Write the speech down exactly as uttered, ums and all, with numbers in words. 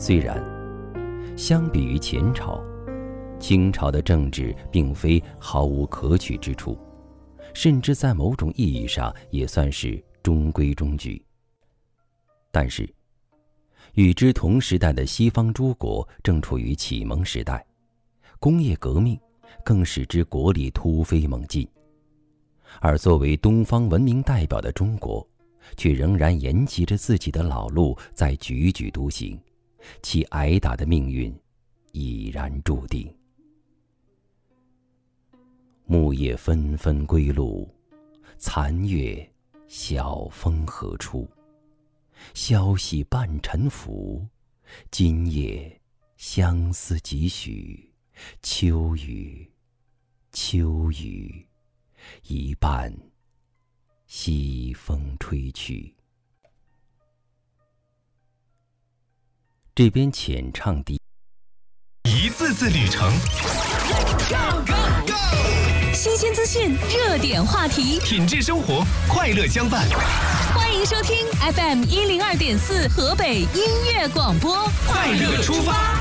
虽然相比于前朝，清朝的政治并非毫无可取之处，甚至在某种意义上也算是中规中矩。但是与之同时代的西方诸国正处于启蒙时代，工业革命更使之国力突飞猛进，而作为东方文明代表的中国，却仍然沿袭着自己的老路在踽踽独行，其挨打的命运已然注定。木叶纷纷归路，残月晓风何处？消息半沉浮，今夜相思几许？秋雨，秋雨，一半西风吹去。这边浅唱低， 一次次旅程， 新鲜资讯，热点话题， 品质生活，快乐相伴。 欢迎收听 F M 一零二点四河北音乐广播， 快乐出发。